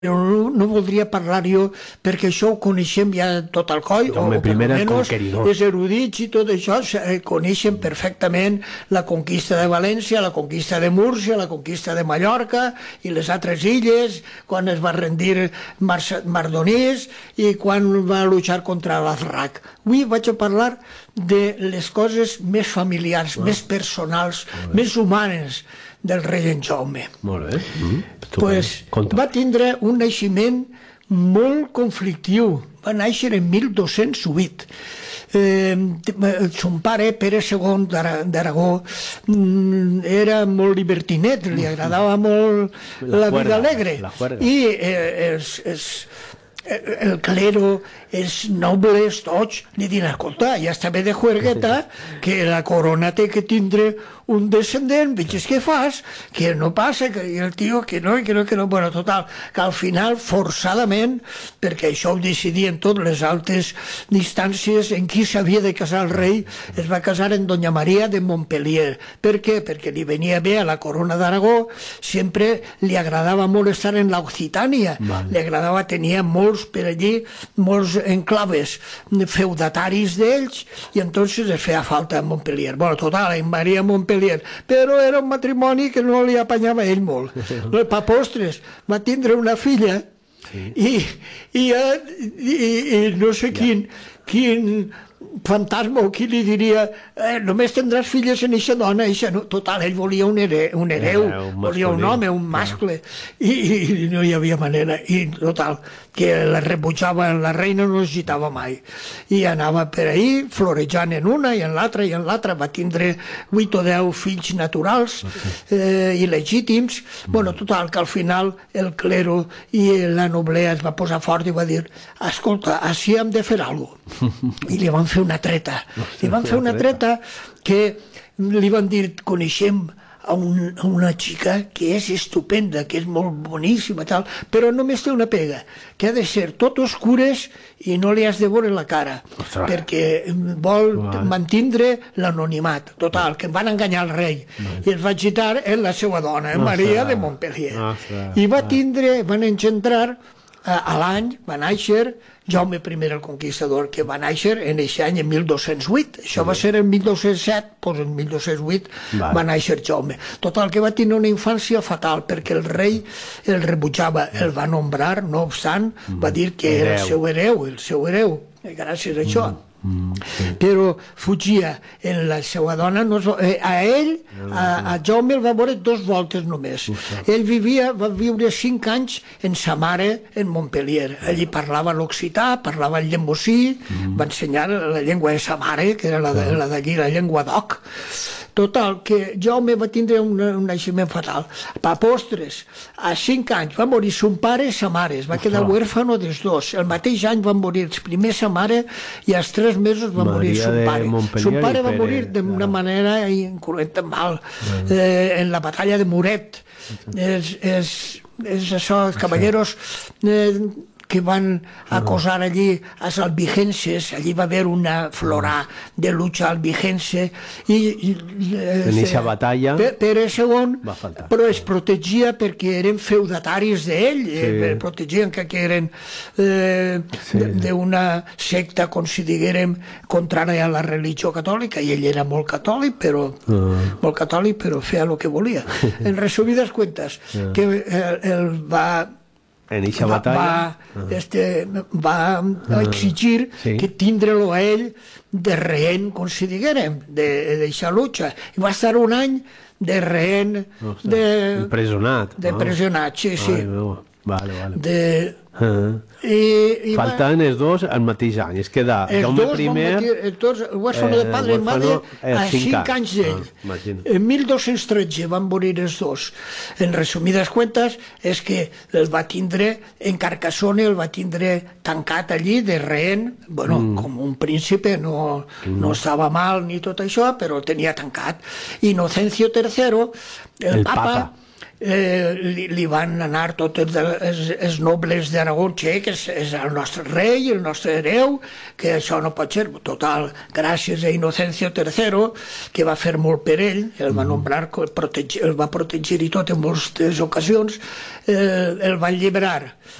però no voldria parlar jo perquè això ho coneixem ja tot el coll, o per almenys els erudits i tot això coneixen perfectament la conquista de València, la conquista de Múrcia, la conquista de Mallorca i les altres illes, quan es va rendir Mardonís i quan va luchar contra l'Azraq. Avui vaig a parlar de les coses més familiars, més personals, més humanes del rei en Jaume. Molt bé. Va tindre un naixement molt conflictiu. Va néixer en 1208. Son pare, Pere II d'Aragó, era molt libertinet, li agradava molt la vida alegre. I el clero, els nobles, tots, li diuen, escolta, ja està bé de juergueta, que la corona té que tindre un descendent, veig què fas, que no passa, que el tio, que no, bueno, total, que al final, forçadament, perquè això ho decidien totes les altes instàncies en qui s'havia de casar el rei, es va casar en Doña Maria de Montpellier. Per què? Perquè li venia bé a la corona d'Aragó, sempre li agradava molt estar en l'Occitània, li agradava, tenia molts per allí, molts enclaves feudataris d'ells, i entonces es feia falta a Montpellier. Bueno, total, en Maria Montpellier, però era un matrimoni que no li apanyava ell molt. Pa postres, va tindre una filla i no sé quin fantasma o qui li diria només tindràs filles en eixa dona. Total, ell volia un hereu, volia un home, un mascle, i no hi havia manera. I total, que la rebutjava, la reina no es gitava mai. I anava per ahí, florejant en una i en l'altra i en l'altra. Va tindre 8 o 10 fills naturals il·legítims. Bueno, total, que al final el clero i la noblea es va posar fort i va dir, escolta, així hem de fer alguna cosa. I li van fer una treta. Li van fer una treta que li van dir, coneixem a una xica que és estupenda, que és molt boníssima, tal, però només té una pega, que ha de ser tot oscures i no li has de veure la cara, perquè vol mantindre l'anonimat. Total, que van enganyar el rei i es va gitar en la seva dona, Maria de Montpellier. I van engendrar a l'any, va néixer Jaume I el Conquistador, que va néixer en aquest any, en 1208. Això va ser en 1207, doncs en 1208 va néixer Jaume. Total, que va tenir una infància fatal, perquè el rei el rebutjava, el va nombrar, no obstant, va dir que era el seu hereu, gràcies a això. Però fugia en la seva dona. A Jaume el va veure 2 voltes només. Ell va viure 5 anys en sa mare en Montpellier. Allí parlava l'occità, parlava el llemosí, va ensenyar la llengua de sa mare, que era la d'allí, la llengua d'oc. Total, que Jaume va tindre un naixement fatal. Pa postres, a 5 anys va morir son pare i sa mare, es va quedar huérfano dels dos. El mateix any van morir primer sa mare i als 3 mesos va morir son pare. Son pare va morir d'una manera incruenta, mal, en la batalla de Muret. És això, els caballeros que van acosar allí als albigenses. Allí va haver una florà de lucha albigense i en aquesta batalla Pere II però es protegia perquè eren feudataris d'ell, protegien que eren d'una secta, com si diguérem, contrària a la religió catòlica, i ell era molt catòlic, però feia el que volia. En resumides cuentas, que el va en eixa batalla va exigir que tindre-lo a ell de rehén, com si diguérem, d'eixa lucha. I va estar un any de rehén, empresonat, sí. Faltaven els dos al mateix any. Es queda Jaume I, huérfano de padre i madre, a 5 anys d'ell. En 1213 van morir els dos. En resumides cuentas, és que el va tindre en Carcassonne, el va tindre tancat allí de rehén, bueno, com un príncipe, no estava mal ni tot això, però el tenia tancat. Inocencio III, el papa, li van anar tots els nobles d'Aragó, que és el nostre rei, el nostre hereu, que això no pot ser. Total, gràcies a Inocencio III, que va fer molt per ell, el va nombrar, el va protegir i tot en moltes ocasions, el van lliberar.